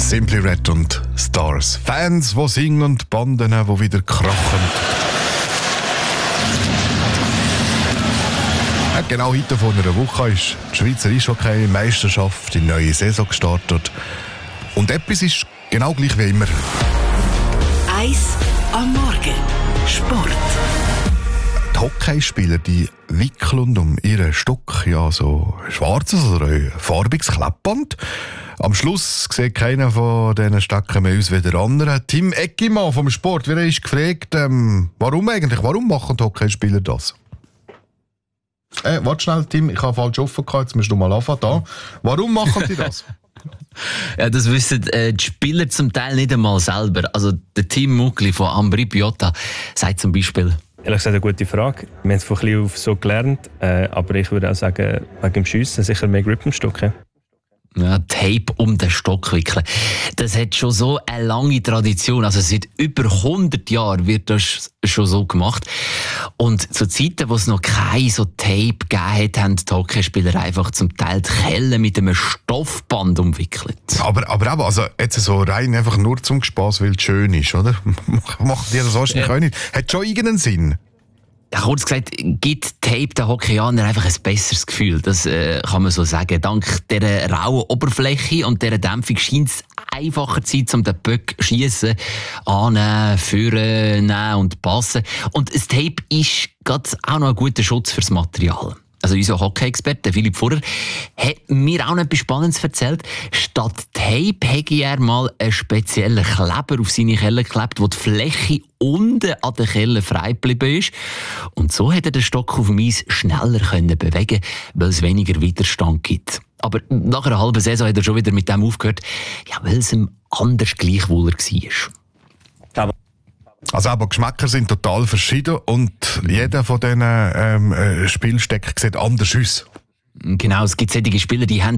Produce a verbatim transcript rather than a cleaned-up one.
Simply Red und Stars. Fans, die singen und Banden, die wieder krachen. Ja, genau heute vor einer Woche ist die Schweizer Eishockey-Meisterschaft in die neue Saison gestartet. Und etwas ist genau gleich wie immer. Eis am Morgen. Sport. Die Hockeyspieler, die wickeln um ihren Stock ja so schwarzes oder ein farbiges Klebband. Am Schluss sieht keiner von diesen Stöcken mehr aus wie der andere. Tim Eckimann vom Sport, wer ist gefragt, ähm, warum eigentlich, warum machen die Hockeyspieler das? Äh, warte schnell, Tim, ich habe falsch offen gehabt, jetzt musst du mal anfangen. Da. Warum machen die das? Ja, das wissen äh, die Spieler zum Teil nicht einmal selber. Also der Tim Mugli von Ambri Piotta sagt zum Beispiel: Ehrlich gesagt eine gute Frage. Wir haben es von klein auf so gelernt, äh, aber ich würde auch sagen, wegen dem Schiessen sicher mehr Grip im Stock. Ja. Ja, Tape um den Stock wickeln. Das hat schon so eine lange Tradition. Also seit über hundert Jahren wird das schon so gemacht. Und zu Zeiten, wo es noch kein so Tape gegeben hat, haben die Hockeyspieler einfach zum Teil die Kelle mit einem Stoffband umwickelt. Aber, aber auch, also jetzt so rein einfach nur zum Spass, weil es schön ist, oder? Macht ihr das wahrscheinlich ja auch nicht. Hat schon irgendeinen Sinn? Ja, kurz gesagt, gibt Tape den Hockeyanern einfach ein besseres Gefühl. Das äh, kann man so sagen. Dank dieser rauen Oberfläche und dieser Dämpfung scheint es einfacher zu sein, um den Böck zu schiessen, annehmen, führen, nehmen und passen. Und das Tape ist gerade auch noch ein guter Schutz fürs Material. Also unser Hockey-Experte Philipp Furrer hat mir auch noch etwas Spannendes erzählt. Statt Tape hätte er mal einen speziellen Kleber auf seine Kelle geklebt, wo die Fläche unten an der Kelle frei geblieben ist. Und so hätte er den Stock auf dem Eis schneller können bewegen, weil es weniger Widerstand gibt. Aber nach einer halben Saison hat er schon wieder mit dem aufgehört, ja, weil es ihm anders gleichwohler war. Also aber Geschmäcker sind total verschieden und jeder von diesen ähm, Spielstecken sieht anders aus. Genau, es gibt solche Spieler, die haben